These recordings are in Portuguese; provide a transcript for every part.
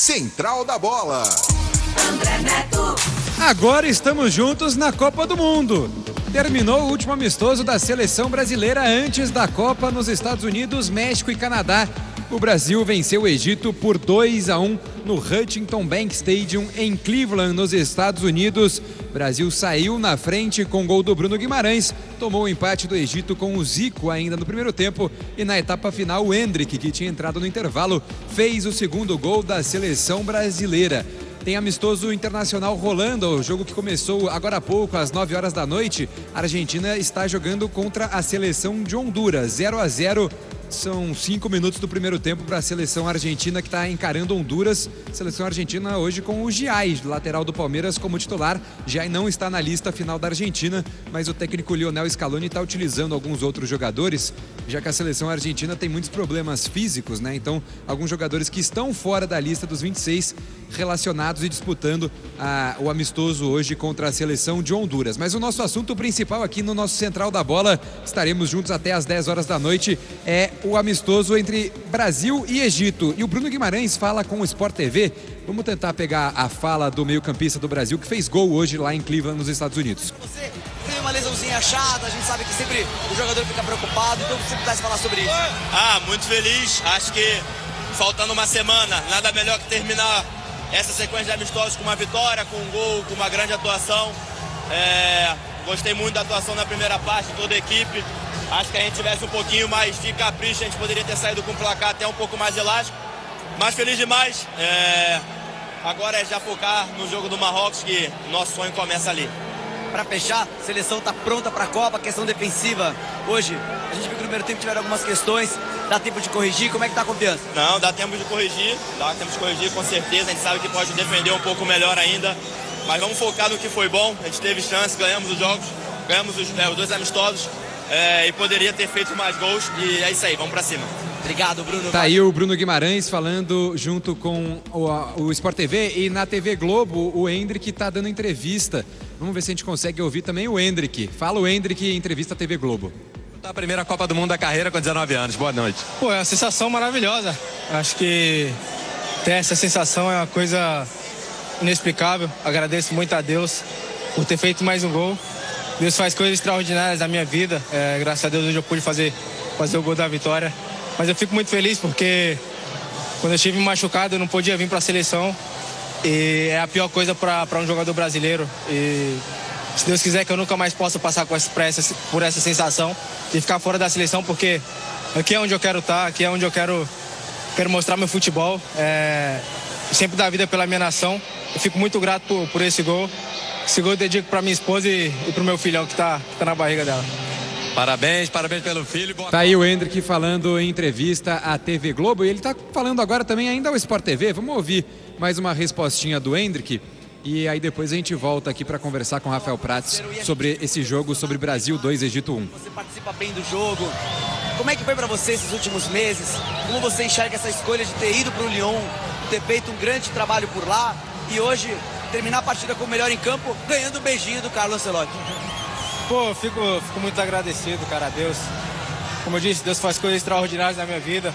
Central da Bola. André Neto. Agora estamos juntos na Copa do Mundo. Terminou o último amistoso da seleção brasileira antes da Copa nos Estados Unidos, México e Canadá. O Brasil venceu o Egito por 2-1 no Huntington Bank Stadium em Cleveland, nos Estados Unidos. O Brasil saiu na frente com o gol do Bruno Guimarães, tomou o empate do Egito com o Zico ainda no primeiro tempo e na etapa final o Endrick, que tinha entrado no intervalo, fez o segundo gol da seleção brasileira. Tem amistoso internacional rolando, o jogo que começou agora há pouco, às 9 horas da noite. A Argentina está jogando contra a seleção de Honduras, 0-0. São 5 minutos do primeiro tempo para a seleção argentina que está encarando Honduras. Seleção argentina hoje com o Giai, lateral do Palmeiras, como titular. Giai não está na lista final da Argentina, mas o técnico Lionel Scaloni está utilizando alguns outros jogadores, já que a seleção argentina tem muitos problemas físicos, né? Então, alguns jogadores que estão fora da lista dos 26 relacionados e disputando o amistoso hoje contra a seleção de Honduras. Mas o nosso assunto principal aqui no nosso Central da Bola, estaremos juntos até às 10 horas da noite, é o amistoso entre Brasil e Egito. E o Bruno Guimarães fala com o Sport TV. Vamos tentar pegar a fala do meio-campista do Brasil, que fez gol hoje lá em Cleveland, nos Estados Unidos. Você teve uma lesãozinha chata, a gente sabe que sempre o jogador fica preocupado, então você pudesse falar sobre isso. Muito feliz, acho que faltando uma semana, nada melhor que terminar essa sequência de amistosos com uma vitória, com um gol, com uma grande atuação. Gostei muito da atuação na primeira parte, toda a equipe. Acho que a gente tivesse um pouquinho mais de capricho, a gente poderia ter saído com um placar até um pouco mais elástico. Mas feliz demais. Agora é já focar no jogo do Marrocos, que o nosso sonho começa ali. Para fechar, a seleção está pronta para a Copa, questão defensiva. Hoje, a gente viu que no primeiro tempo tiveram algumas questões, dá tempo de corrigir, como é que está a confiança? Não, dá tempo de corrigir com certeza, a gente sabe que pode defender um pouco melhor ainda. Mas vamos focar no que foi bom, a gente teve chance, ganhamos os jogos, ganhamos os 2 amistosos. E poderia ter feito mais gols, e é isso aí, vamos pra cima. Obrigado, Bruno. Tá aí o Bruno Guimarães falando junto com o Sport TV, e na TV Globo o Endrick tá dando entrevista. Vamos ver se a gente consegue ouvir também o Endrick. Fala o Endrick em entrevista à TV Globo. A primeira Copa do Mundo da carreira com 19 anos, boa noite. É uma sensação maravilhosa. Acho que ter essa sensação é uma coisa inexplicável. Agradeço muito a Deus por ter feito mais um gol. Deus faz coisas extraordinárias na minha vida. Graças a Deus hoje eu pude fazer o gol da vitória. Mas eu fico muito feliz porque quando eu estive machucado eu não podia vir para a seleção. E é a pior coisa para um jogador brasileiro. E se Deus quiser que eu nunca mais possa passar por essa sensação de ficar fora da seleção, porque aqui é onde eu quero estar, aqui é onde eu quero mostrar meu futebol. Sempre dar vida pela minha nação. Eu fico muito grato por esse gol. Esse gol eu dedico para minha esposa e para o meu filhão que tá na barriga dela. Parabéns pelo filho. Tá aí o Endrick falando em entrevista à TV Globo, e ele tá falando agora também ainda ao Sport TV. Vamos ouvir mais uma respostinha do Endrick e aí depois a gente volta aqui para conversar com o Rafael Prats sobre esse jogo, sobre Brasil 2, Egito 1. Você participa bem do jogo. Como é que foi para você esses últimos meses? Como você enxerga essa escolha de ter ido para o Lyon, ter feito um grande trabalho por lá e hoje terminar a partida com o melhor em campo, ganhando o beijinho do Carlo Ancelotti? Fico muito agradecido, cara, a Deus. Como eu disse, Deus faz coisas extraordinárias na minha vida.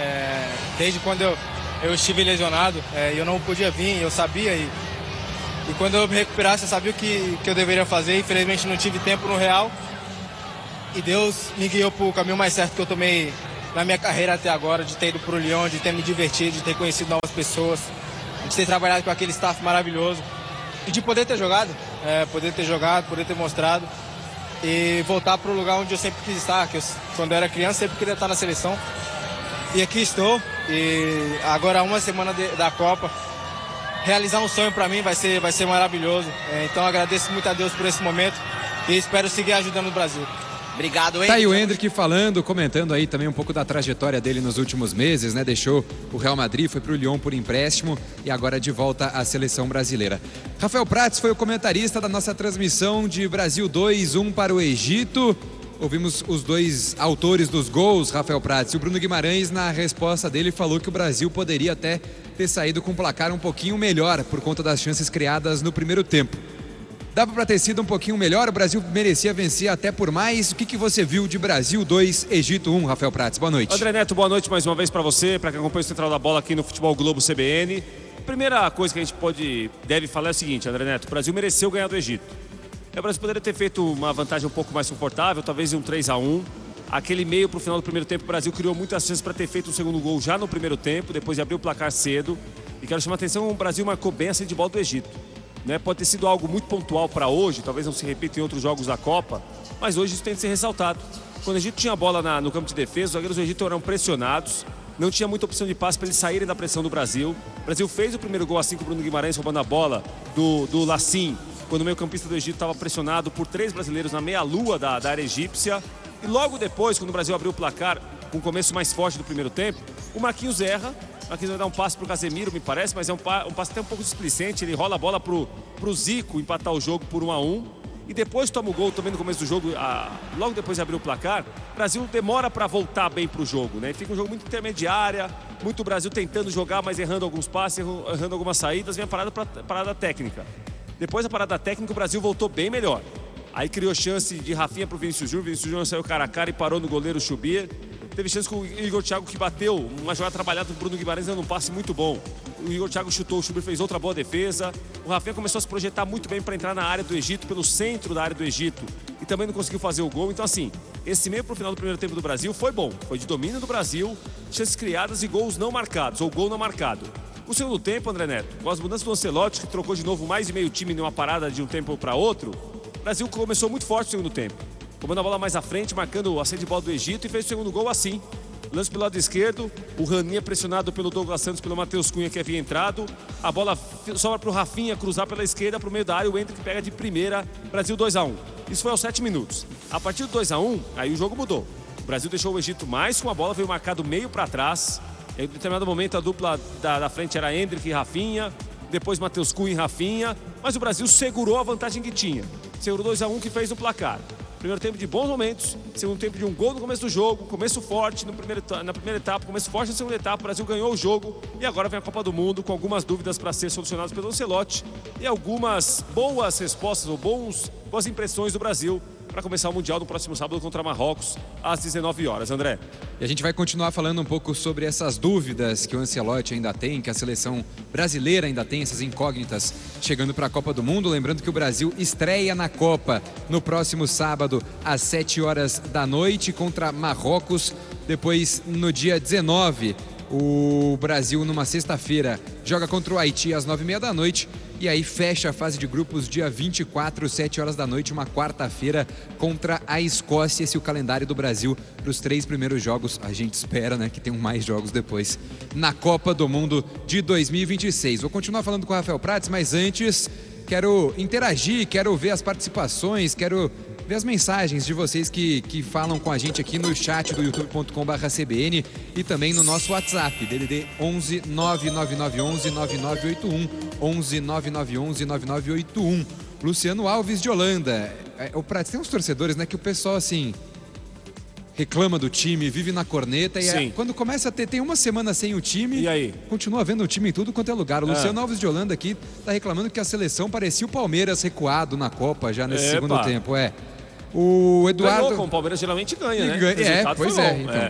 Desde quando eu estive lesionado, eu não podia vir, eu sabia. E quando eu me recuperasse, eu sabia o que eu deveria fazer. Infelizmente não tive tempo no Real. E Deus me guiou para o caminho mais certo que eu tomei na minha carreira até agora, de ter ido para o Lyon, de ter me divertido, de ter conhecido novas pessoas, de ter trabalhado com aquele staff maravilhoso e de poder ter jogado, poder ter mostrado e voltar para o lugar onde eu sempre quis estar, quando eu era criança sempre queria estar na seleção, e aqui estou. E agora, uma semana da Copa, realizar um sonho para mim vai ser maravilhoso. Então agradeço muito a Deus por esse momento e espero seguir ajudando o Brasil. Obrigado, Endrick. Tá aí o Endrick falando, comentando aí também um pouco da trajetória dele nos últimos meses, né? Deixou o Real Madrid, foi pro Lyon por empréstimo e agora de volta à seleção brasileira. Rafael Prats foi o comentarista da nossa transmissão de Brasil 2-1 para o Egito. Ouvimos os dois autores dos gols, Rafael Prats, e o Bruno Guimarães, na resposta dele, falou que o Brasil poderia até ter saído com um placar um pouquinho melhor por conta das chances criadas no primeiro tempo. Dava para ter sido um pouquinho melhor, o Brasil merecia vencer até por mais. O que você viu de Brasil 2, Egito 1, Rafael Prats? Boa noite. André Neto, boa noite mais uma vez para você, para quem acompanha o Central da Bola aqui no Futebol Globo CBN. primeira coisa que a gente deve falar é o seguinte, André Neto, o Brasil mereceu ganhar do Egito. O Brasil poderia ter feito uma vantagem um pouco mais confortável, talvez em um 3-1. Aquele meio para o final do primeiro tempo, o Brasil criou muitas chances para ter feito um segundo gol já no primeiro tempo, depois de abrir o placar cedo. E quero chamar a atenção, o Brasil marcou bem a saída de bola do Egito. Né? Pode ter sido algo muito pontual para hoje, talvez não se repita em outros jogos da Copa, mas hoje isso tem que ser ressaltado. Quando o Egito tinha a bola no campo de defesa, os zagueiros do Egito eram pressionados, não tinha muita opção de passe para eles saírem da pressão do Brasil. O Brasil fez o primeiro gol assim com o Bruno Guimarães roubando a bola do Lacim, quando o meio-campista do Egito estava pressionado por 3 brasileiros na meia-lua da área egípcia. E logo depois, quando o Brasil abriu o placar, com o começo mais forte do primeiro tempo, o Marquinhos erra. O Marquinhos vai dar um passe para o Casemiro, me parece, mas é um passe até um pouco displicente. Ele rola a bola para o Zico empatar o jogo por 1-1. E depois toma o gol também no começo do jogo, logo depois de abrir o placar. O Brasil demora para voltar bem para o jogo, né? Fica um jogo muito intermediário, muito Brasil tentando jogar, mas errando alguns passes, errando algumas saídas. Vem a parada técnica. Depois da parada técnica, o Brasil voltou bem melhor. Aí criou chance de Rafinha para o Vinícius Júnior. Vinícius Júnior saiu cara a cara e parou no goleiro Chubir. Teve chance com o Igor Thiago, que bateu uma jogada trabalhada do Bruno Guimarães, dando um passe muito bom. O Igor Thiago chutou, o Chubir fez outra boa defesa. O Rafinha começou a se projetar muito bem para entrar na área do Egito, pelo centro da área do Egito. E também não conseguiu fazer o gol. Então, assim, esse meio para o final do primeiro tempo do Brasil foi bom. Foi de domínio do Brasil, chances criadas e gols não marcados, ou gol não marcado. O segundo tempo, André Neto, com as mudanças do Ancelotti, que trocou de novo mais de meio time numa parada de um tempo para outro, o Brasil começou muito forte no segundo tempo. Comendo a bola mais à frente, marcando a saída de bola do Egito e fez o segundo gol assim. Lance pelo lado esquerdo, o Raninha pressionado pelo Douglas Santos, pelo Matheus Cunha, que havia entrado. A bola sobra para o Rafinha cruzar pela esquerda, para o meio da área, o Endrick pega de primeira, Brasil 2-1. Isso foi aos 7 minutos. A partir do 2-1, aí o jogo mudou. O Brasil deixou o Egito mais com a bola, veio marcado meio para trás. Em determinado momento a dupla da frente era Endrick e Rafinha, depois Matheus Cunha e Rafinha, mas o Brasil segurou a vantagem que tinha. Segurou 2-1 que fez o placar. Primeiro tempo de bons momentos, segundo tempo de um gol no começo do jogo, começo forte na primeira etapa, começo forte na segunda etapa, o Brasil ganhou o jogo e agora vem a Copa do Mundo com algumas dúvidas para ser solucionadas pelo Ancelotti e algumas boas respostas ou boas impressões do Brasil para começar o Mundial no próximo sábado contra Marrocos às 19 horas, André. E a gente vai continuar falando um pouco sobre essas dúvidas que o Ancelotti ainda tem, que a seleção brasileira ainda tem, essas incógnitas chegando para a Copa do Mundo. Lembrando que o Brasil estreia na Copa no próximo sábado às 7 horas da noite contra Marrocos. Depois, no dia 19, o Brasil, numa sexta-feira, joga contra o Haiti às 9h30 da noite. E aí fecha a fase de grupos dia 24, 7 horas da noite, uma quarta-feira, contra a Escócia. Esse é o calendário do Brasil para os 3 primeiros jogos. A gente espera, né, que tenham mais jogos depois na Copa do Mundo de 2026. Vou continuar falando com o Rafael Prats, mas antes quero interagir, quero ver as participações, quero ver as mensagens de vocês que falam com a gente aqui no chat do youtube.com/cbn e também no nosso WhatsApp, DDD 11 99911 9981, 11 9911 9981. Luciano Alves de Holanda. O Prats, tem uns torcedores, né, que o pessoal assim reclama do time, vive na corneta e quando começa a tem uma semana sem o time, e aí? Continua vendo o time em tudo quanto é lugar. O Luciano Alves de Holanda aqui tá reclamando que a seleção parecia o Palmeiras recuado na Copa já nesse segundo tempo. O Eduardo... Ganhou, como o Palmeiras geralmente ganha, né? Pois é, então.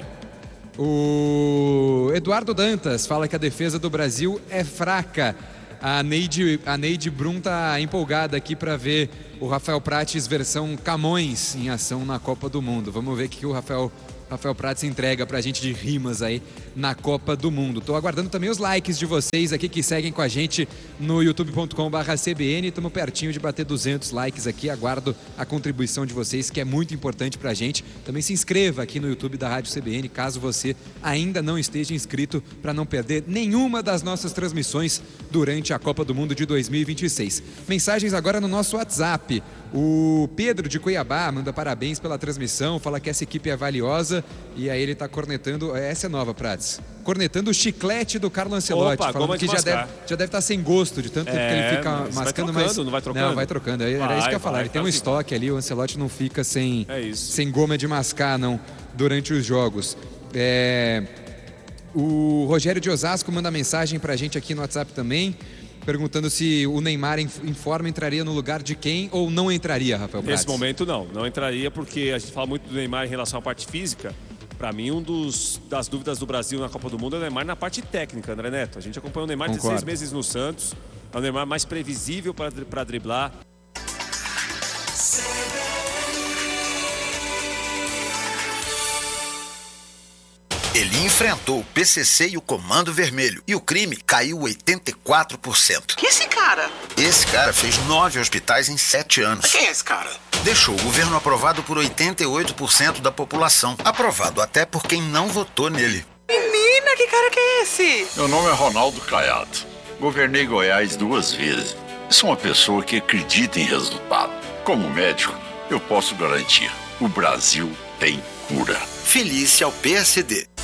O Eduardo Dantas fala que a defesa do Brasil é fraca. A Neide Brum tá empolgada aqui para ver o Rafael Prates versão Camões em ação na Copa do Mundo. Vamos ver o que o Rafael Prates entrega pra gente de rimas aí na Copa do Mundo. Tô aguardando também os likes de vocês aqui que seguem com a gente no youtube.com/cbn. Estamos pertinho de bater 200 likes aqui. Aguardo a contribuição de vocês, que é muito importante pra gente. Também se inscreva aqui no YouTube da Rádio CBN, caso você ainda não esteja inscrito, para não perder nenhuma das nossas transmissões durante a Copa do Mundo de 2026. Mensagens agora no nosso WhatsApp. O Pedro de Cuiabá manda parabéns pela transmissão, fala que essa equipe é valiosa e aí ele tá cornetando, essa é nova, Prats, cornetando o chiclete do Carlo Ancelotti. Opa, falando que já deve estar sem gosto de tanto tempo que ele fica mascando, mas não vai trocando? Não, vai trocando, era isso que eu ia falar, ele tem um estoque ali, o Ancelotti não fica sem goma de mascar não, durante os jogos. O Rogério de Osasco manda mensagem pra gente aqui no WhatsApp também, perguntando se o Neymar em forma entraria no lugar de quem ou não entraria, Rafael Prats? Nesse momento não entraria, porque a gente fala muito do Neymar em relação à parte física, Para mim, das dúvidas do Brasil na Copa do Mundo é o Neymar na parte técnica, André Neto. A gente acompanhou o Neymar de 6 meses no Santos. É o Neymar mais previsível para driblar. Ele enfrentou o PCC e o Comando Vermelho. E o crime caiu 84%. Quem é esse cara? Esse cara fez 9 hospitais em 7 anos. Quem é esse cara? Deixou o governo aprovado por 88% da população. Aprovado até por quem não votou nele. Menina, que cara que é esse? Meu nome é Ronaldo Caiado. Governei Goiás 2 vezes. Sou uma pessoa que acredita em resultado. Como médico, eu posso garantir: o Brasil tem cura. Felice ao PSD.